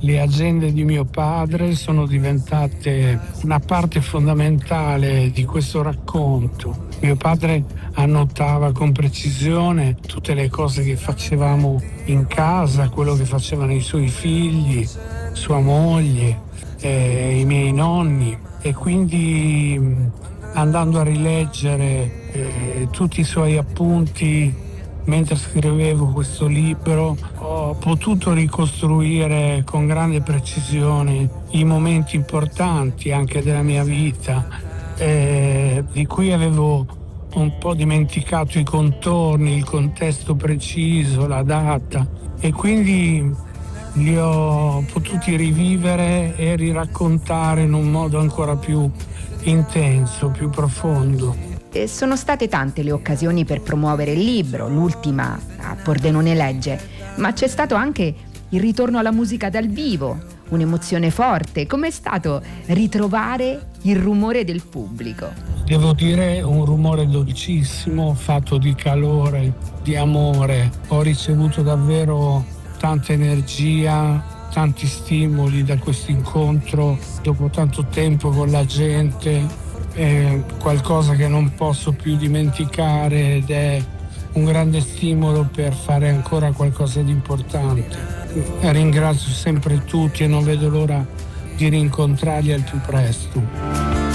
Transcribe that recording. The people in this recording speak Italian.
Le agende di mio padre sono diventate una parte fondamentale di questo racconto. Mio padre annotava con precisione tutte le cose che facevamo in casa, quello che facevano i suoi figli, sua moglie, i miei nonni, e quindi andando a rileggere tutti i suoi appunti mentre scrivevo questo libro, ho potuto ricostruire con grande precisione i momenti importanti anche della mia vita, di cui avevo un po' dimenticato i contorni, il contesto preciso, la data, e quindi li ho potuti rivivere e riraccontare in un modo ancora più intenso, più profondo. E sono state tante le occasioni per promuovere il libro, l'ultima a Pordenone Legge, ma c'è stato anche il ritorno alla musica dal vivo, un'emozione forte. Com'è stato ritrovare il rumore del pubblico? Devo dire un rumore dolcissimo, fatto di calore, di amore. Ho ricevuto davvero tanta energia, tanti stimoli da questo incontro dopo tanto tempo con la gente. È qualcosa che non posso più dimenticare ed è un grande stimolo per fare ancora qualcosa di importante. Ringrazio sempre tutti e non vedo l'ora di rincontrarli al più presto.